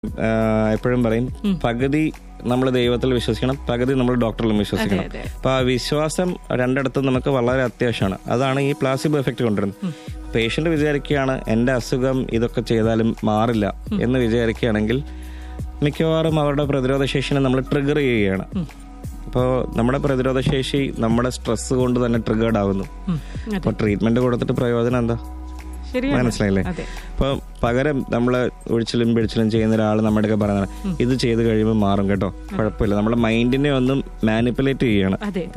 എപ്പോഴും പറയും, പകുതി നമ്മൾ ദൈവത്തിൽ വിശ്വസിക്കണം, പകുതി നമ്മൾ ഡോക്ടറിലും വിശ്വസിക്കണം. അപ്പൊ ആ വിശ്വാസം രണ്ടിടത്തും നമുക്ക് വളരെ അത്യാവശ്യമാണ്. അതാണ് ഈ പ്ലാസിബോ എഫക്ട് കൊണ്ടുവരുന്നത്. പേഷ്യന്റ് വിചാരിക്കുകയാണ് എൻ്റെ അസുഖം ഇതൊക്കെ ചെയ്താലും മാറില്ല എന്ന് വിചാരിക്കുകയാണെങ്കിൽ മിക്കവാറും അവരുടെ പ്രതിരോധ ശേഷിനെ നമ്മൾ ട്രിഗർ ചെയ്യുകയാണ്. അപ്പോൾ നമ്മുടെ പ്രതിരോധ ശേഷി നമ്മുടെ സ്ട്രെസ് കൊണ്ട് തന്നെ ട്രിഗേർഡ് ആവുന്നു. അപ്പോൾ ട്രീറ്റ്മെന്റ് കൊടുത്തിട്ട് പ്രയോജനം എന്താ? മനസ്സിലായില്ലേ? അപ്പൊ പകരം നമ്മള് ഒഴിച്ചിലും പിടിച്ചിലും ചെയ്യുന്ന ഒരാൾ നമ്മുടെ പറയുന്നത് ഇത് ചെയ്ത് കഴിയുമ്പോൾ മാറും കേട്ടോ, കുഴപ്പമില്ല. നമ്മുടെ മൈൻഡിനെ ഒന്നും മാനിപ്പുലേറ്റ് ചെയ്യാണ്.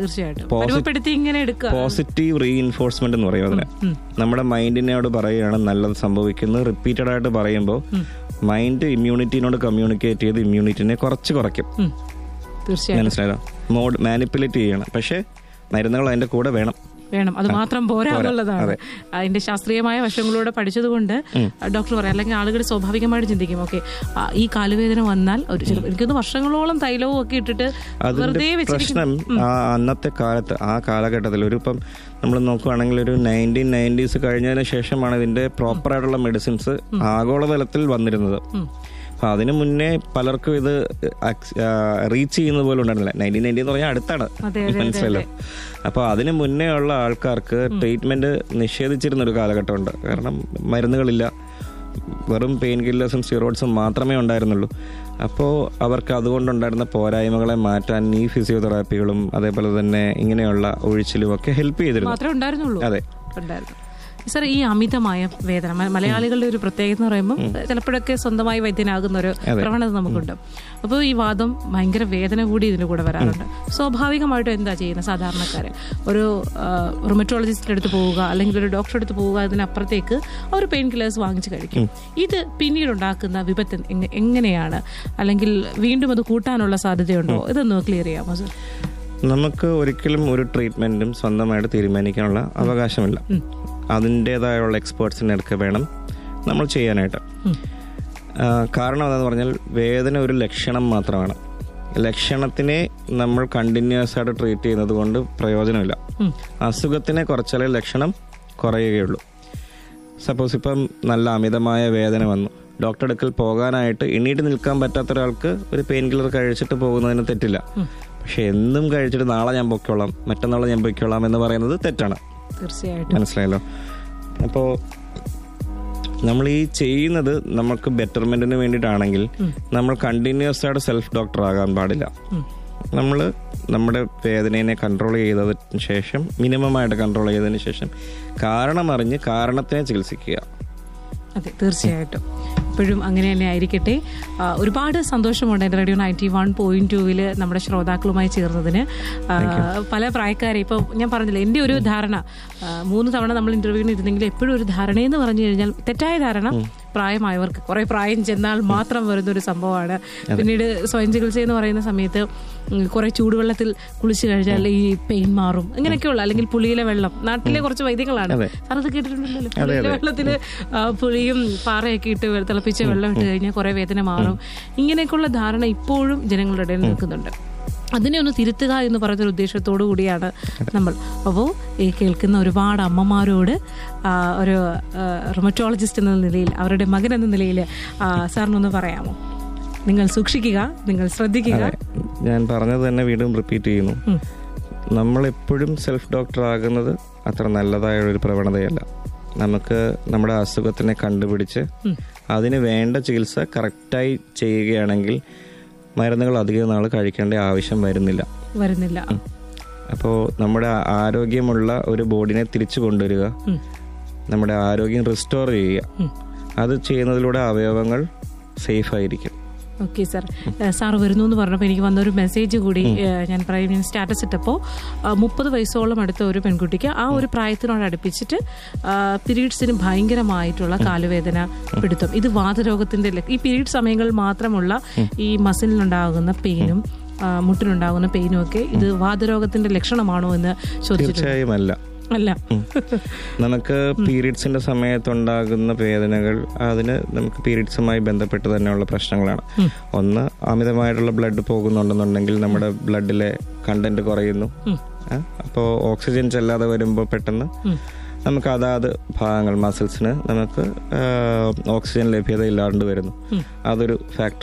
പോസിറ്റീവ് റീഇൻഫോഴ്സ്മെന്റ് എന്ന് പറയും അതിന്. നമ്മുടെ മൈൻഡിനോട് പറയുകയാണ് നല്ലത് സംഭവിക്കുന്നത്. റിപ്പീറ്റഡ് ആയിട്ട് പറയുമ്പോൾ മൈൻഡ് ഇമ്മ്യൂണിറ്റിനോട് കമ്മ്യൂണിക്കേറ്റ് ചെയ്ത് ഇമ്മ്യൂണിറ്റിനെ കുറയ്ക്കും. മനസ്സിലായോ? മാനിപ്പുലേറ്റ് ചെയ്യണം. പക്ഷെ മരുന്നുകൾ അതിന്റെ കൂടെ വേണം. അത് മാത്രം പോരാ എന്നുള്ളതാണ്. അതിന്റെ ശാസ്ത്രീയമായ വശങ്ങളൂടെ പഠിച്ചതുകൊണ്ട് ഡോക്ടർ പറയാം. അല്ലെങ്കിൽ ആളുകൾ സ്വാഭാവികമായിട്ട് ചിന്തിക്കും, ഓക്കെ ഈ കാലുവേദന വന്നാൽ എനിക്കൊന്ന് വർഷങ്ങളോളം തൈലവും ഒക്കെ ഇട്ടിട്ട് വെറുതെ പ്രശ്നം. അന്നത്തെ കാലത്ത് ആ കാലഘട്ടത്തിൽ ഇപ്പം നമ്മൾ നോക്കുകയാണെങ്കിൽ ഒരു 1990s കഴിഞ്ഞതിന് ശേഷമാണ് ഇതിന്റെ പ്രോപ്പറായിട്ടുള്ള മെഡിസിൻസ് ആഗോളതലത്തിൽ വന്നിരുന്നത്. അപ്പൊ അതിനു മുന്നേ പലർക്കും ഇത് റീച്ച് ചെയ്യുന്നത് പോലും ഉണ്ടായിരുന്നില്ല. 1990 എന്ന് പറഞ്ഞാൽ അടുത്താണ്, മനസ്സിലല്ലോ. അപ്പൊ അതിന് മുന്നേ ഉള്ള ആൾക്കാർക്ക് ട്രീറ്റ്മെന്റ് നിഷേധിച്ചിരുന്ന ഒരു കാലഘട്ടമുണ്ട്. കാരണം മരുന്നുകളില്ല, വെറും പെയിൻ കില്ലേഴ്സും സ്റ്റിറോയിഡ്സും മാത്രമേ ഉണ്ടായിരുന്നുള്ളൂ. അപ്പോൾ അവർക്ക് അതുകൊണ്ടുണ്ടായിരുന്ന പോരായ്മകളെ മാറ്റാൻ ഈ ഫിസിയോതെറാപ്പികളും അതേപോലെ തന്നെ ഇങ്ങനെയുള്ള ഒഴിച്ചിലും ഒക്കെ ഹെൽപ്പ് ചെയ്തിരുന്നു. അതെ. സർ, ഈ അമിതമായ വേദന മലയാളികളുടെ ഒരു പ്രത്യേകത എന്ന് പറയുമ്പോൾ ചിലപ്പോഴൊക്കെ സ്വന്തമായി വൈദ്യനാകുന്ന ഒരു പ്രവണത നമുക്കുണ്ട്. അപ്പോൾ ഈ വാദം ഭയങ്കര വേദന കൂടി ഇതിന് കൂടെ വരാറുണ്ട്. സ്വാഭാവികമായിട്ടും എന്താ ചെയ്യുന്നത് സാധാരണക്കാര്? ഒരു റുമറ്റോളജിസ്റ്റിന്റെ അടുത്ത് പോവുക, അല്ലെങ്കിൽ ഒരു ഡോക്ടറെ അടുത്ത് പോവുക, അതിനപ്പുറത്തേക്ക് അവർ പെയിൻ കില്ലേഴ്സ് വാങ്ങിച്ച് കഴിക്കും. ഇത് പിന്നീട് ഉണ്ടാക്കുന്ന വിപത്ത് എങ്ങനെയാണ്? അല്ലെങ്കിൽ വീണ്ടും അത് കൂട്ടാനുള്ള സാധ്യതയുണ്ടോ? ഇതൊന്ന് ക്ലിയർ ചെയ്യാമോ സർ? നമുക്ക് ഒരിക്കലും ഒരു ട്രീറ്റ്മെന്റും സ്വന്തമായിട്ട് തീരുമാനിക്കാനുള്ള അവകാശമില്ല. അതിൻ്റെതായുള്ള എക്സ്പേർട്സിനെ അടുക്ക വേണം നമ്മൾ ചെയ്യാനായിട്ട്. കാരണം എന്താണെന്ന് പറഞ്ഞാൽ വേദന ഒരു ലക്ഷണം മാത്രമാണ്. ലക്ഷണത്തിനെ നമ്മൾ കണ്ടിന്യൂസ് ആയിട്ട് ട്രീറ്റ് ചെയ്യുന്നത് കൊണ്ട് പ്രയോജനമില്ല. അസുഖത്തിനെ കുറച്ചാലേ ലക്ഷണം കുറയുകയുള്ളൂ. സപ്പോസ് ഇപ്പം നല്ല അമിതമായ വേദന വന്നു, ഡോക്ടറെ അടുക്കൽ പോകാനായിട്ട് എണീറ്റ് നിൽക്കാൻ പറ്റാത്ത ഒരാൾക്ക് ഒരു പെയിൻ കില്ലർ കഴിച്ചിട്ട് പോകുന്നതിന് തെറ്റില്ല. പക്ഷെ എന്നും കഴിച്ചിട്ട് നാളെ ഞാൻ പൊയ്ക്കോളാം, മറ്റന്നാളെ ഞാൻ പൊയ്ക്കോളാം എന്ന് പറയുന്നത് തെറ്റാണ്. തീർച്ചയായിട്ടും. മനസ്സിലായല്ലോ? അപ്പോൾ നമ്മൾ ഈ ചെയ്യുന്നത് നമുക്ക് ബെറ്റർമെന്റിന് വേണ്ടിയിട്ടാണെങ്കിൽ നമ്മൾ കണ്ടിന്യൂസ് ആയിട്ട് സെൽഫ് ഡോക്ടർ ആകാൻ പാടില്ല. നമ്മൾ നമ്മുടെ വേദനയെ കൺട്രോൾ ചെയ്തതിന് ശേഷം, മിനിമമായിട്ട് കൺട്രോൾ ചെയ്തതിന് ശേഷം കാരണം അറിഞ്ഞ് കാരണത്തിനെ ചികിത്സിക്കുക. അതെ, തീർച്ചയായിട്ടും. എപ്പോഴും അങ്ങനെ തന്നെ ആയിരിക്കട്ടെ. ഒരുപാട് സന്തോഷമുണ്ട് എൻ്റെ റേഡിയോ 91.2 നമ്മുടെ ശ്രോതാക്കളുമായി ചേർന്നതിന്. പല പ്രായക്കാരെ ഇപ്പോൾ ഞാൻ പറഞ്ഞില്ല, എൻ്റെ ഒരു ധാരണ 3 തവണ നമ്മൾ ഇന്റർവ്യൂവിന് ഇരുന്നെങ്കിൽ എപ്പോഴും ഒരു ധാരണയെന്ന് പറഞ്ഞു കഴിഞ്ഞാൽ തെറ്റായ ധാരണ പ്രായമായവർക്ക് കുറെ പ്രായം ചെന്നാൽ മാത്രം വരുന്നൊരു സംഭവമാണ്. പിന്നീട് സ്വയം ചികിത്സ എന്ന് പറയുന്ന സമയത്ത് കുറെ ചൂടുവെള്ളത്തിൽ കുളിച്ചു കഴിഞ്ഞാൽ ഈ പെയിൻ മാറും, ഇങ്ങനെയൊക്കെയുള്ള, അല്ലെങ്കിൽ പുളിയിലെ വെള്ളം, നാട്ടിലെ കുറച്ച് വൈദ്യങ്ങളാണ് സാർ അത് കേട്ടിട്ടുണ്ടല്ലോ. പുളിയിലെ വെള്ളത്തില് പുളിയും പാറയൊക്കെ ഇട്ട് തിളപ്പിച്ച വെള്ളം ഇട്ട് കഴിഞ്ഞാൽ കുറെ വേദന മാറും. ഇങ്ങനെയൊക്കെയുള്ള ധാരണ ഇപ്പോഴും ജനങ്ങളുടെ ഇടയിൽ നിൽക്കുന്നുണ്ട്. അതിനെ ഒന്ന് തിരുത്തുക എന്ന് പറയുന്നൊരു ഉദ്ദേശത്തോടു കൂടിയാണ് നമ്മൾ. അപ്പോൾ ഈ കേൾക്കുന്ന ഒരുപാട് അമ്മമാരോട് ഒരു റുമറ്റോളജിസ്റ്റ് എന്ന നിലയിൽ, അവരുടെ മകൻ എന്ന നിലയിൽ സാറിനൊന്ന് പറയാമോ? നിങ്ങൾ സൂക്ഷിക്കുക, നിങ്ങൾ ശ്രദ്ധിക്കുക. ഞാൻ പറഞ്ഞത് തന്നെ വീണ്ടും റിപ്പീറ്റ് ചെയ്യുന്നു. നമ്മളെപ്പോഴും സെൽഫ് ഡോക്ടർ ആകുന്നത് അത്ര നല്ലതായ ഒരു പ്രവണതയല്ല. നമുക്ക് നമ്മുടെ അസുഖത്തിനെ കണ്ടുപിടിച്ച് അതിന് വേണ്ട ചികിത്സ കറക്റ്റായി ചെയ്യുകയാണെങ്കിൽ മരുന്നുകൾ അധികം നാൾ കഴിക്കേണ്ട ആവശ്യം വരുന്നില്ല. അപ്പോൾ നമ്മുടെ ആരോഗ്യമുള്ള ഒരു ബോഡിനെ തിരിച്ചു കൊണ്ടുവരിക, നമ്മുടെ ആരോഗ്യം റിസ്റ്റോർ ചെയ്യുക, അത് ചെയ്യുന്നതിലൂടെ അവയവങ്ങൾ സേഫ് ആയിരിക്കും. ഓക്കെ സാർ, സാർ വരുന്നു എന്ന് പറഞ്ഞപ്പോൾ എനിക്ക് വന്നൊരു മെസ്സേജ് കൂടി ഞാൻ സ്റ്റാറ്റസ് ഇട്ടപ്പോൾ 30 വയസ്സോളം അടുത്ത ഒരു പെൺകുട്ടിക്ക് ആ ഒരു പ്രായത്തിനോട് അടുപ്പിച്ചിട്ട് പീരീഡ്സിന് ഭയങ്കരമായിട്ടുള്ള കാലുവേദന പിടുത്തം. ഇത് വാതരോഗത്തിന്റെ, ഈ പീരീഡ് സമയങ്ങളിൽ മാത്രമുള്ള ഈ മസിലിനുണ്ടാകുന്ന പെയിനും മുട്ടിനുണ്ടാകുന്ന പെയിനും ഒക്കെ ഇത് വാതരോഗത്തിന്റെ ലക്ഷണമാണോ എന്ന് ചോദിച്ചിട്ടുണ്ട്. അല്ല, നമുക്ക് പീരീഡ്സിന്റെ സമയത്തുണ്ടാകുന്ന വേദനകൾ അതിന് നമുക്ക് പീരീഡ്സുമായി ബന്ധപ്പെട്ട് തന്നെയുള്ള പ്രശ്നങ്ങളാണ്. ഒന്ന്, അമിതമായിട്ടുള്ള ബ്ലഡ് പോകുന്നുണ്ടെന്നുണ്ടെങ്കിൽ നമ്മുടെ ബ്ലഡിലെ കണ്ടന്റ് കുറയുന്നു. അപ്പോൾ ഓക്സിജൻ ചെല്ലാതെ വരുമ്പോൾ പെട്ടെന്ന് നമുക്ക് അതാത് ഭാഗങ്ങൾ മസിൽസിന് നമുക്ക് ഓക്സിജൻ ലഭ്യത ഇല്ലാണ്ട് വരുന്നു. അതൊരു ഫാക്ടർ